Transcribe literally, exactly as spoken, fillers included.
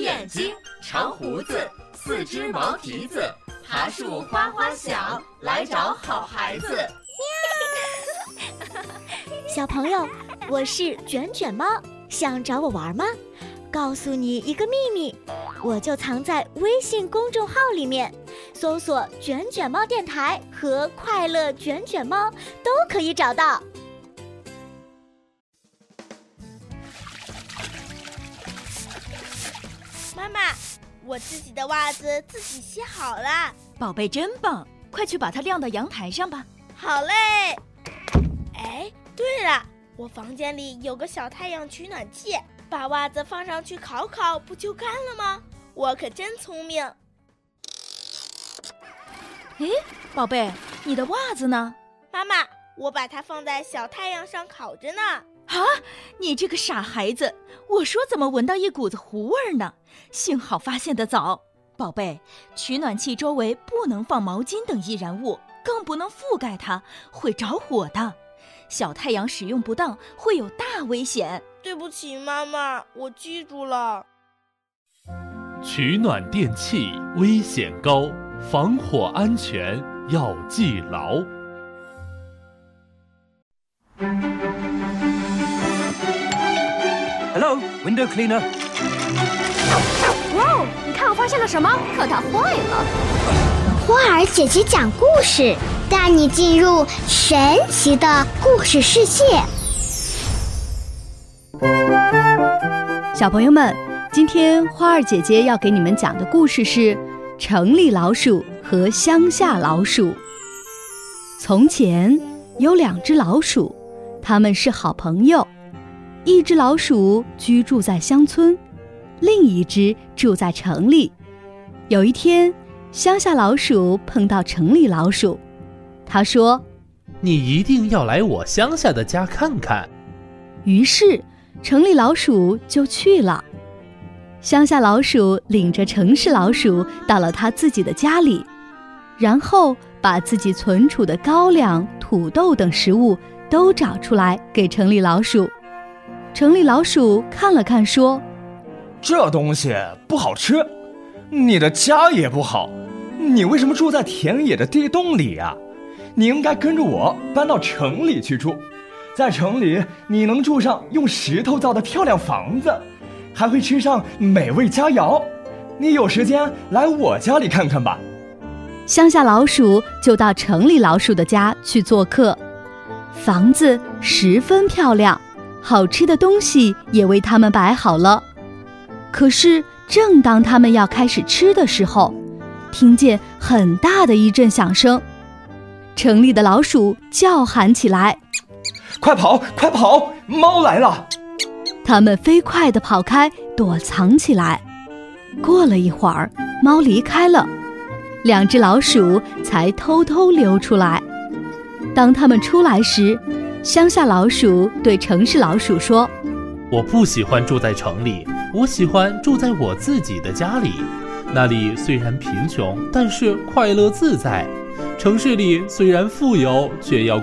眼睛，长胡子，四只毛蹄子，爬树哗哗响，来找好孩子。 小朋友，我是卷卷猫，想找我玩吗？告诉你一个秘密，我就藏在微信公众号里面，搜索卷卷猫电台和快乐卷卷猫都可以找到。 妈妈，我自己的袜子自己洗好了。 宝贝真棒，快去把它晾到阳台上吧。 好嘞。哎，对了，我房间里有个小太阳取暖器，把袜子放上去烤烤，不就干了吗？我可真聪明。 哎，宝贝，你的袜子呢？ 妈妈，我把它放在小太阳上烤着呢。 啊，你这个傻孩子，我说怎么闻到一股子糊味呢？幸好发现得早。宝贝，取暖器周围不能放毛巾等易燃物，更不能覆盖它，会着火的。小太阳使用不当会有大危险。 对不起妈妈，我记住了。 取暖电器危险高，防火安全要记牢。 Hello, window cleaner. 哇哦，你看我发现了什么？可它坏了。 花儿姐姐讲故事，带你进入神奇的故事世界。 小朋友们，今天花儿姐姐要给你们讲的故事是城里老鼠和乡下老鼠。从前有两只老鼠，它们是好朋友。一只老鼠居住在乡村，另一只住在城里。有一天，乡下老鼠碰到城里老鼠，他说： 你一定要来我乡下的家看看。 于是城里老鼠就去了。乡下老鼠领着城市老鼠到了他自己的家里，然后把自己存储的高粱、土豆等食物都找出来给城里老鼠。城里老鼠看了看说： 这东西不好吃，你的家也不好，你为什么住在田野的地洞里呀？你应该跟着我搬到城里去住，在城里你能住上用石头造的漂亮房子，还会吃上美味佳肴。你有时间来我家里看看吧。 乡下老鼠就到城里老鼠的家去做客，房子十分漂亮，好吃的东西也为他们摆好了。可是正当他们要开始吃的时候，听见很大的一阵响声，城里的老鼠叫喊起来： 快跑快跑，猫来了！ 他们飞快地跑开，躲藏起来。过了一会儿，猫离开了，两只老鼠才偷偷溜出来。当他们出来时，乡下老鼠对城市老鼠说： 我不喜欢住在城里，我喜欢住在我自己的家里。那里虽然贫穷，但是快乐自在。城市里虽然富有，却要